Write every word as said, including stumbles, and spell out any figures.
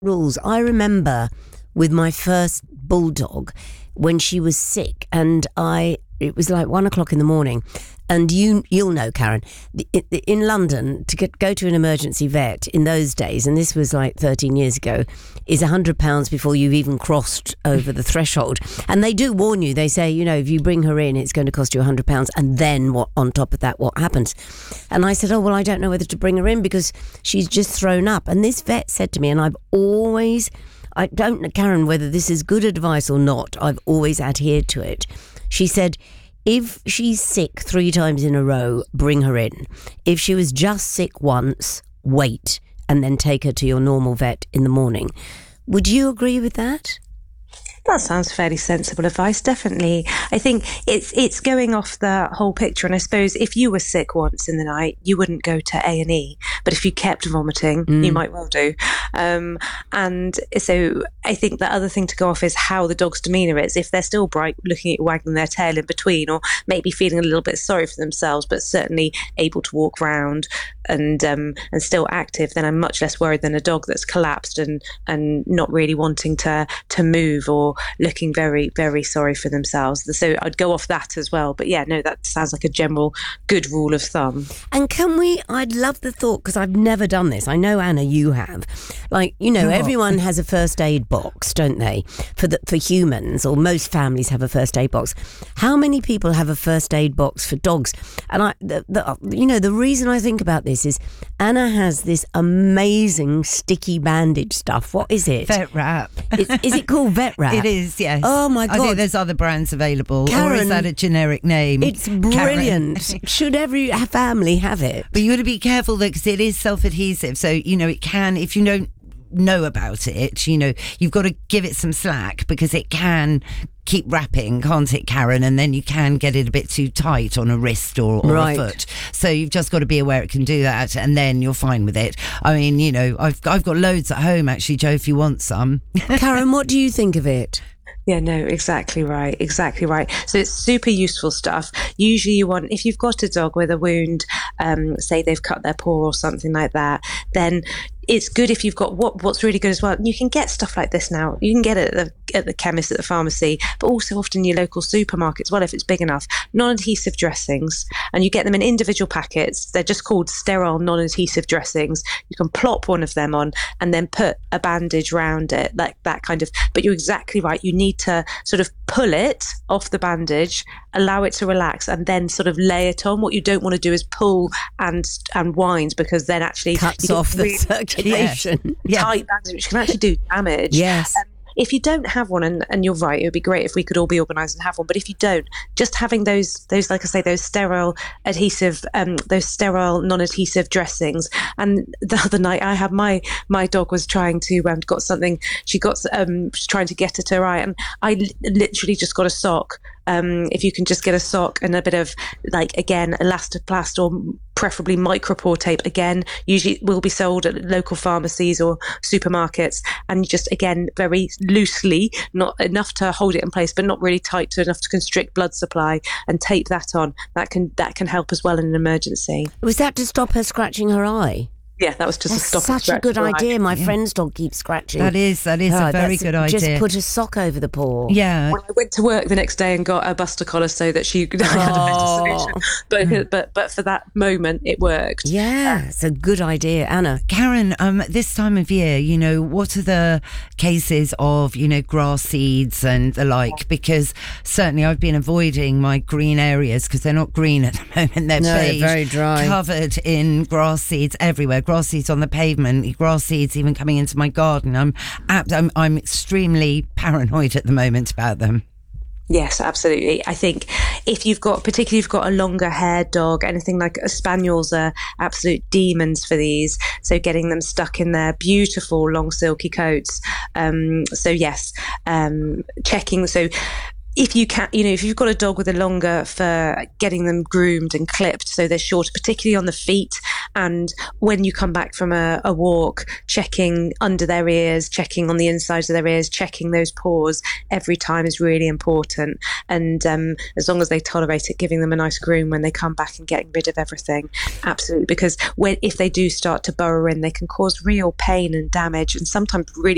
rules. I remember with my first bulldog when she was sick, and I it was like one o'clock in the morning, and you you'll know, Karen, the, in London to get, go to an emergency vet in those days, and this was like thirteen years ago, is a hundred pounds before you've even crossed over the threshold. And they do warn you. They say, you know, if you bring her in, it's going to cost you a hundred pounds, and then what on top of that, what happens? And I said, oh well, I don't know whether to bring her in because she's just thrown up. And this vet said to me, and I've always, I don't know, Karen, whether this is good advice or not, I've always adhered to it. She said, if she's sick three times in a row, bring her in. If she was just sick once, wait, and then take her to your normal vet in the morning. Would you agree with that? That sounds fairly sensible advice, definitely. I think it's it's going off the whole picture. And I suppose if you were sick once in the night, you wouldn't go to A and E. But if you kept vomiting, mm. you might well do. Um, and so I think the other thing to go off is how the dog's demeanour is. If they're still bright, looking at you, wagging their tail in between, or maybe feeling a little bit sorry for themselves, but certainly able to walk around and um, and still active, then I'm much less worried than a dog that's collapsed and, and not really wanting to to move or looking very, very sorry for themselves. So I'd go off that as well. But yeah, no, that sounds like a general good rule of thumb. And can we, I'd love the thought, because I've never done this. I know, Anna, you have. Like, you know, oh. everyone has a first aid box, don't they? For the, for humans, or most families have a first aid box. How many people have a first aid box for dogs? And I, the, the, you know, the reason I think about this is Anna has this amazing sticky bandage stuff. What is it? Vet Wrap. Is, is it called Vet Wrap? It is, yes. Oh my God. I think there's other brands available. Karen, or is that a generic name? It's brilliant. Should every family have it? But you got to be careful though, because it is self-adhesive. So, you know, it can, if you don't know about it, you know, you've got to give it some slack, because it can keep wrapping, can't it, Karen? And then you can get it a bit too tight on a wrist or, or right. a foot. So you've just got to be aware it can do that, and then you're fine with it. I mean, you know, I've I've got loads at home actually, Joe, if you want some. Karen, what do you think of it? Yeah, no, exactly right. Exactly right. So it's super useful stuff. Usually you want, if you've got a dog with a wound, um, say they've cut their paw or something like that, then it's good if you've got what what's really good as well. You can get stuff like this now. You can get it at the, at the chemist, at the pharmacy, but also often your local supermarket as well, if it's big enough. Non-adhesive dressings, and you get them in individual packets. They're just called sterile non-adhesive dressings. You can plop one of them on and then put a bandage round it, like that kind of. But you're exactly right. You need to sort of pull it off the bandage, allow it to relax, and then sort of lay it on. What you don't want to do is pull and and wind, because then actually cuts off the circulation. Yeah. Tight bandage, which can actually do damage. Yes. Um, if you don't have one, and, and you're right, it would be great if we could all be organised and have one. But if you don't, just having those, those like I say, those sterile adhesive, um, those sterile non-adhesive dressings. And the other night, I had my my dog was trying to um, got something. She got um, she's trying to get at her eye, and I li- literally just got a sock. Um, if you can just get a sock and a bit of, like, again, elastoplast or preferably micropore tape, again, usually will be sold at local pharmacies or supermarkets, and just, again, very loosely, not enough to hold it in place, but not really tight to enough to constrict blood supply, and tape that on. That can that can help as well in an emergency. Was that to stop her scratching her eye? Yeah, that was just That's a stop. Such a good idea. My yeah. friend's dog keeps scratching. That is, that is oh, a very good idea. Just put a sock over the paw. Yeah. Well, I went to work the next day and got a buster collar so that she could have oh. a better solution. But, but but for that moment, it worked. Yeah, it's a good idea, Anna. Karen, um, this time of year, you know, what are the cases of, you know, grass seeds and the like? Because certainly I've been avoiding my green areas because they're not green at the moment. They're no, beige, they're very dry, covered in grass seeds everywhere. Grass seeds on the pavement. Grass seeds even coming into my garden. I'm, I'm I'm extremely paranoid at the moment about them. Yes, absolutely. I think if you've got, particularly if you've got a longer haired dog, anything like a spaniels are absolute demons for these. So getting them stuck in their beautiful long silky coats. Um, so yes, um, checking. So if you can, you know, if you've got a dog with a longer fur, getting them groomed and clipped so they're shorter, particularly on the feet. And when you come back from a, a walk, checking under their ears, checking on the insides of their ears, checking those paws every time is really important. And um, as long as they tolerate it, giving them a nice groom when they come back and getting rid of everything. Absolutely. Because when, if they do start to burrow in, they can cause real pain and damage, and sometimes really